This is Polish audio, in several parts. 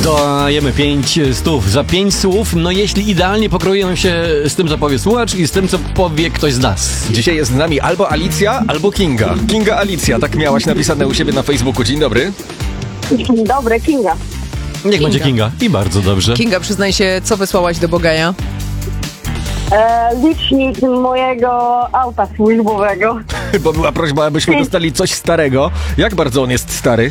Dajemy 500 za 5 słów, no jeśli idealnie pokroją się z tym, co powie słuchacz i z tym, co powie ktoś z nas. Dzisiaj jest z nami albo Alicja, albo Kinga. Kinga Alicja, tak miałaś napisane u siebie na Facebooku. Dzień dobry. Dzień dobry, Kinga. Niech będzie Kinga. I bardzo dobrze. Kinga, przyznaj się, co wysłałaś do Bogaja? Licznik mojego auta służbowego. Bo była prośba, abyśmy dostali coś starego. Jak bardzo on jest stary?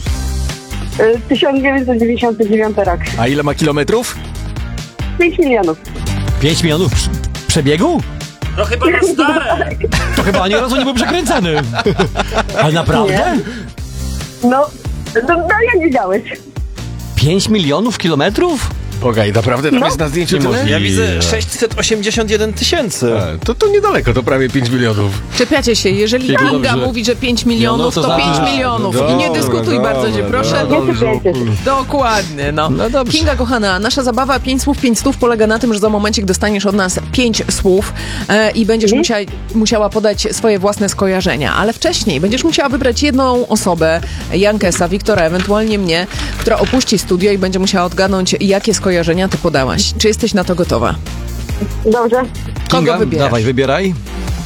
1999 rok. A ile ma kilometrów? 5 milionów. 5 milionów przebiegu? No chyba na stare. To chyba ani razu nie był przekręcany. Ale naprawdę? No jak widziałeś? 5 milionów kilometrów? Bogaj, naprawdę tam jest na zdjęciu tyle? Niemożliwe. Ja widzę 681 tysięcy. To niedaleko, to prawie 5 milionów. Czepiacie się, jeżeli Kinga, Kinga dobrze. mówi, że 5 milionów, No, to to 5 za- milionów. dobra, I nie dyskutuj bardzo cię, proszę. Dokładnie, no. No dobrze. Kinga, kochana, nasza zabawa 5 słów, 5 stów polega na tym, że za momencik dostaniesz od nas 5 słów i będziesz musiała podać swoje własne skojarzenia. Ale wcześniej będziesz musiała wybrać jedną osobę, Jankesa, Wiktora, ewentualnie mnie, która opuści studio i będzie musiała odgadnąć, jakie skojarzenia ty podałaś. Czy jesteś na to gotowa? Dobrze. Kogo Kinga, wybierasz? dawaj, wybieraj.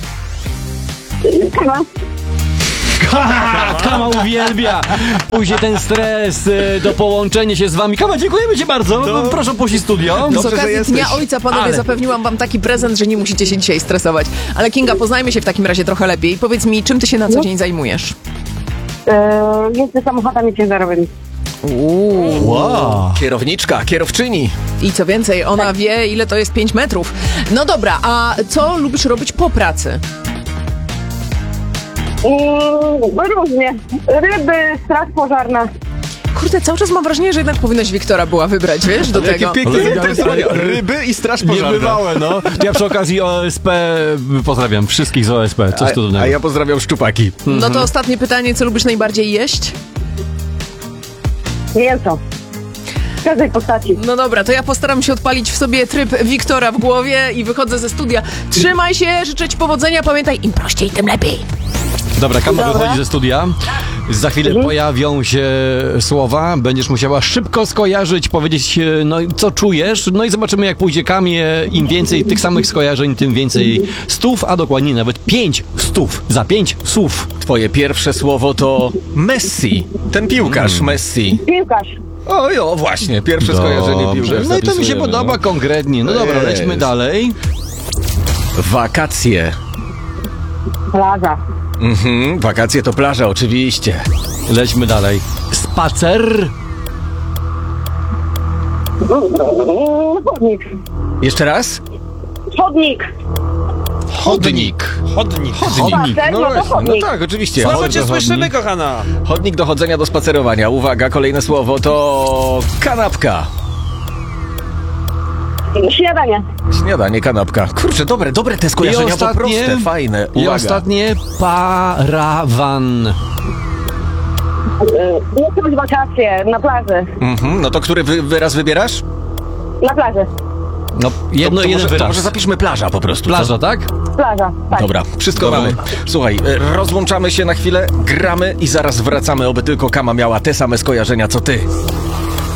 Kama. Kama uwielbia. Później ten stres, do połączenia się z wami. Kama, dziękujemy ci bardzo. Proszę opuścić studio. Z Dobrze, że okazji jesteś. Dnia Ojca, panowie, Ale- zapewniłam wam taki prezent, że nie musicie się dzisiaj stresować. Ale Kinga, poznajmy się w takim razie trochę lepiej. Powiedz mi, czym ty się na co dzień zajmujesz? Jeżdżę samochodami ciężarowymi. Wow. Kierowniczka, kierowczyni. I co więcej, ona wie, ile to jest 5 metrów. No dobra, a co lubisz robić po pracy? Różnie. Ryby, straż pożarna. Kurde, cały czas mam wrażenie, że jednak powinnaś Wiktora była wybrać, wiesz, do tego. piękne Ale- zainteresowanie. Ryby i straż pożarna. Niebywałe, no. Ja przy okazji OSP pozdrawiam wszystkich z OSP. Coś cudownego. A ja pozdrawiam szczupaki. No to ostatnie pytanie, co lubisz najbardziej jeść? Mięso. W każdej postaci. No dobra, to ja postaram się odpalić w sobie tryb Wiktora w głowie i wychodzę ze studia. Trzymaj się, życzę ci powodzenia, pamiętaj, im prościej, tym lepiej. Dobra, Kama wychodzi ze studia. Za chwilę pojawią się słowa. Będziesz musiała szybko skojarzyć, powiedzieć, no co czujesz. No i zobaczymy, jak pójdzie Kamie. Im więcej tych samych skojarzeń, tym więcej stów, a dokładnie nawet 5 stów za 5 słów. Twoje pierwsze słowo to Messi. Ten piłkarz Messi. Piłkarz. O, właśnie, pierwsze skojarzenie piłkarz. No i to mi się zapisujemy. podoba konkretnie. No dobra, Jest. lećmy dalej. Wakacje. Plaża. Wakacje to plaża, oczywiście. Lećmy dalej. Spacer. Chodnik. Jeszcze raz? Chodnik. Chodnik. Chodnik. Spacer, no to właśnie, chodnik. No tak, oczywiście. Słabo cię Chodnik. słyszymy, kochana. Chodnik do chodzenia, do spacerowania. Uwaga, kolejne słowo to kanapka. Śniadanie. Śniadanie, kanapka. Kurczę, dobre te skojarzenia, to proste, fajne. I Uwaga. ostatnie parawan. Jakieś wakacje na plaży. No to który wyraz wybierasz? Na plaży. No jedno, to jeden może, wyraz. to może zapiszmy plaża po prostu. co? Plaża, tak? Plaża, tak. Dobra, wszystko Dobra. mamy. Słuchaj, rozłączamy się na chwilę, gramy i zaraz wracamy, oby tylko Kama miała te same skojarzenia co ty.